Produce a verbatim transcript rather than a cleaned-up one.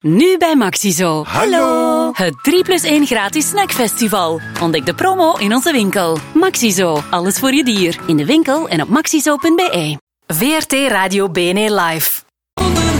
Nu bij Maxizo. Hallo! Het drie plus één gratis snackfestival. Ontdek de promo in onze winkel. Maxizo, alles voor je dier. In de winkel en op maxizo punt be. V R T Radio B N E Live.